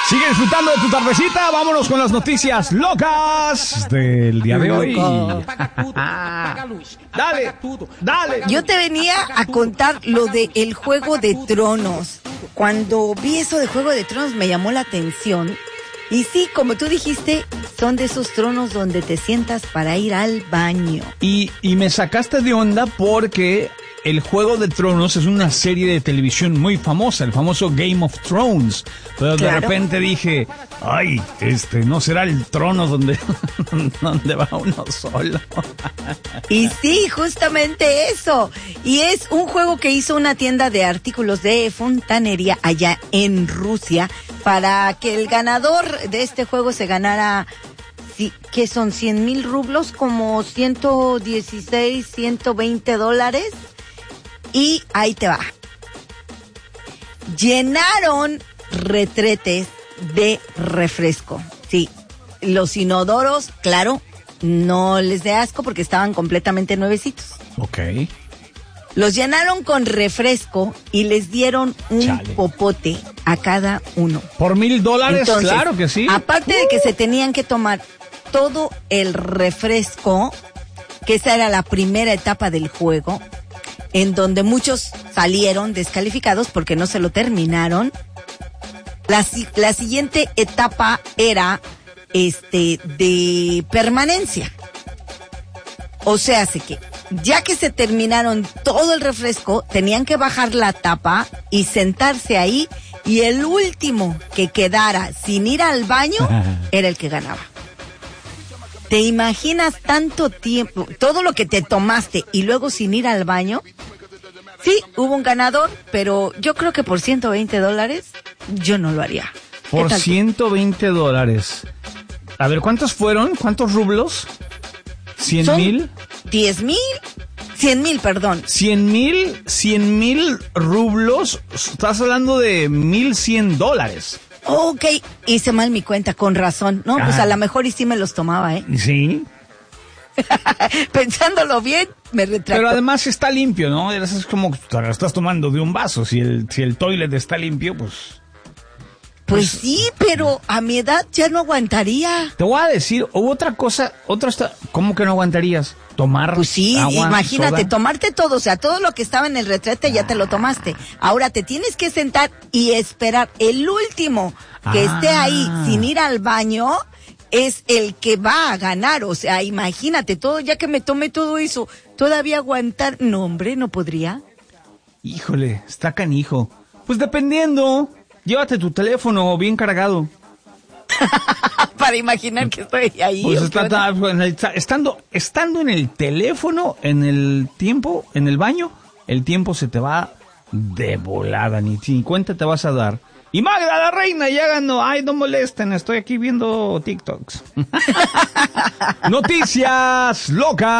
Sigue disfrutando de tu tardecita. Vámonos con las noticias locas del día de hoy. Dale. Yo te venía a contar lo de el Juego de Tronos. Cuando vi eso de Juego de Tronos me llamó la atención. Y sí, como tú dijiste, son de esos tronos donde te sientas para ir al baño. Y me sacaste de onda porque el Juego de Tronos es una serie de televisión muy famosa, el famoso Game of Thrones. Pero de repente dije, ay, no será el trono donde va uno solo. Y sí, justamente eso. Y es un juego que hizo una tienda de artículos de fontanería allá en Rusia para que el ganador de este juego se ganara, que son 100,000 rublos, como 116, $120. Y ahí te va. Llenaron retretes de refresco. Sí, los inodoros, claro, no les dé asco porque estaban completamente nuevecitos. Ok. Los llenaron con refresco y les dieron un popote a cada uno. ¿Por $1,000? Entonces, claro que sí. Aparte de que se tenían que tomar todo el refresco, que esa era la primera etapa del juego, en donde muchos salieron descalificados porque no se lo terminaron. La siguiente etapa era de permanencia. O sea, así que ya que se terminaron todo el refresco, tenían que bajar la tapa y sentarse ahí, y el último que quedara sin ir al baño era el que ganaba. ¿Te imaginas tanto tiempo, todo lo que te tomaste y luego sin ir al baño? Sí, hubo un ganador, pero yo creo que por $120 yo no lo haría. Por $120. A ver, ¿cuántos fueron? ¿Cuántos rublos? ¿100,000? 10,000. 100,000, perdón. 100,000 rublos. Estás hablando de $1,100. Ok, hice mal mi cuenta, con razón. No, pues a lo mejor y sí me los tomaba, ¿eh? Sí. Pensándolo bien, me retracto. Pero además está limpio, ¿no? Es como que te lo estás tomando de un vaso. Si el toilet está limpio, Pues sí, pero a mi edad ya no aguantaría. Te voy a decir, hubo otra cosa, ¿cómo que no aguantarías? Tomar Pues sí, agua, imagínate, soda. Tomarte todo, o sea, todo lo que estaba en el retrete ya te lo tomaste. Ahora te tienes que sentar y esperar. El último que esté ahí sin ir al baño es el que va a ganar. O sea, imagínate, todo, ya que me tomé todo eso, todavía aguantar. No, hombre, no podría. Híjole, está canijo. Pues dependiendo, llévate tu teléfono bien cargado. Para imaginar que estoy ahí. Pues estando en el teléfono, en el baño, el tiempo se te va de volada, ni cuenta te vas a dar. Y Magda, la reina, ya ganó. Ay, no molesten, estoy aquí viendo TikToks. Noticias locas.